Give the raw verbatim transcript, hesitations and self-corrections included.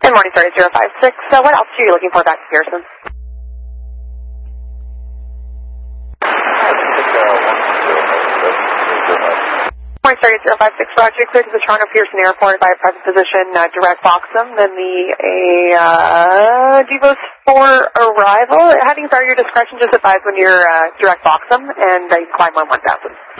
Good morning, thirty zero five six. So what else are you looking for back to Pearson? Morning, thirty zero five six. Roger, clear to the Toronto Pearson Airport by a present position, uh, direct Foxham. Then the uh, Devos for arrival. Headings are your discretion. Just advise when you're uh, direct Foxham, and uh, you climb on one thousand.